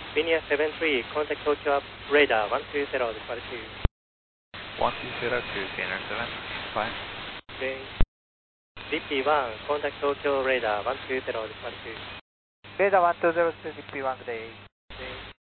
Linear 73, contact Tokyo up, radar 120, December 2. 120 to Gainer 7, fine. Okay. DP1, contact Tokyo radar 120, December 2. Radar 120 to DP1, good day.